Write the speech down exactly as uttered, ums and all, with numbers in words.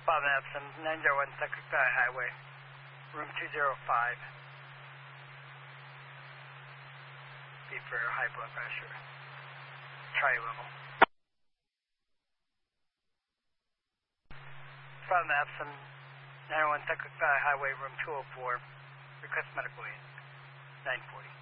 Bob Epsom, nine zero one Secretary Highway, room two zero five. Be for high blood pressure. Try level. Bob Epsom, nine zero one Secretary Highway, room two oh four. Request medical aid. nine forty.